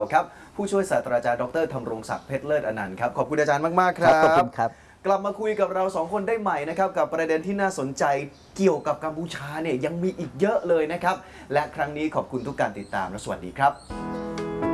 ครับผู้ช่วยศาสตราจารย์ดรธำรงศักดิ์เพชรเลิศอนันต์ครับขอบคุณอาจารย์มากๆครับขอบคุณครับกลับมาคุยกับเราสองคนได้ใหม่นะครับกับประเด็นที่น่าสนใจเกี่ยวกับกัมพูชาเนี่ยยังมีอีกเยอะเลยนะครับและครั้งนี้ขอบคุณทุกการติดตามและสวัสดีครับ